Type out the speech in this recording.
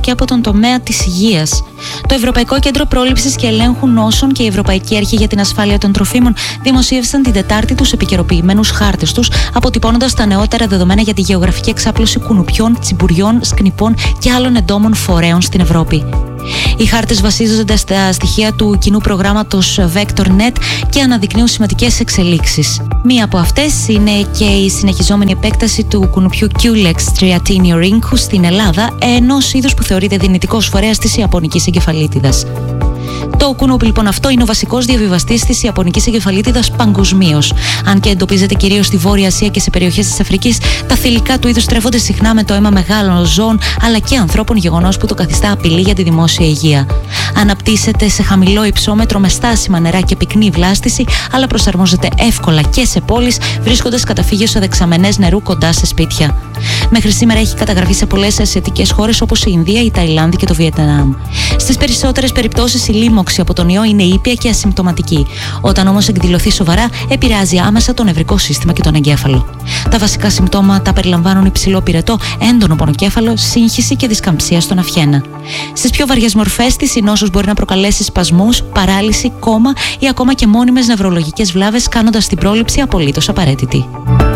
και από τον τομέα της υγείας. Το Ευρωπαϊκό Κέντρο Πρόληψης και Ελέγχου Νόσων και η Ευρωπαϊκή Αρχή για την Ασφάλεια των Τροφίμων δημοσίευσαν την Τετάρτη τους επικαιροποιημένους χάρτες τους, αποτυπώνοντας τα νεότερα δεδομένα για τη γεωγραφική εξάπλωση κουνουπιών, τσιμπουριών, σκνιπών και άλλων εντόμων φορέων στην Ευρώπη. Οι χάρτες βασίζονται στα στοιχεία του κοινού προγράμματος VectorNet και αναδεικνύουν σημαντικές εξελίξεις. Μία από αυτές είναι και η συνεχιζόμενη επέκταση του κουνουπιού Culex Triatinio στην Ελλάδα, ενός είδους που θεωρείται δυνητικός φορέας της ιαπωνικής εγκεφαλίτιδας. Το κουνούπι λοιπόν αυτό είναι ο βασικός διαβιβαστής της ιαπωνικής εγκεφαλίτιδας παγκοσμίως. Αν και εντοπίζεται κυρίως στη Βόρεια Ασία και σε περιοχές της Αφρικής, τα θηλυκά του είδους τρέφονται συχνά με το αίμα μεγάλων ζώων αλλά και ανθρώπων, γεγονός που το καθιστά απειλή για τη δημόσια υγεία. Αναπτύσσεται σε χαμηλό υψόμετρο με στάσιμα νερά και πυκνή βλάστηση, αλλά προσαρμόζεται εύκολα και σε πόλεις, βρίσκοντας καταφύγιο σε δεξαμενές νερού κοντά σε σπίτια. Μέχρι σήμερα έχει καταγραφεί σε πολλές ασιατικές χώρες όπως η Ινδία, η Ταϊλάνδη και το Βιετνάμ. Στις περισσότερες περιπτώσεις η λίμωξη από τον ιό είναι ήπια και ασυμπτωματική. Όταν όμως εκδηλωθεί σοβαρά, επηρεάζει άμεσα το νευρικό σύστημα και τον εγκέφαλο. Τα βασικά συμπτώματα περιλαμβάνουν υψηλό πυρετό, έντονο πονοκέφαλο, σύγχυση και δισκαμψία στον αυχένα. Στις πιο βαριές μορφές της, η νόσος μπορεί να προκαλέσει σπασμούς, παράλυση, κόμμα ή ακόμα και μόνιμες νευρολογικές βλάβες, κάνοντας την πρόληψη απολύτως απαραίτητη.